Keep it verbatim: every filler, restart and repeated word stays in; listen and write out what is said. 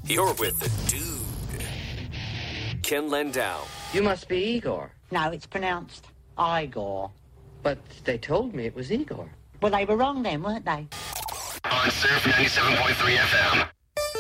You're with the dude, Ken Landau. You must be Igor. No, it's pronounced Igor. But they told me it was Igor. Well, they were wrong then, weren't they? On Surf ninety-seven point three F M.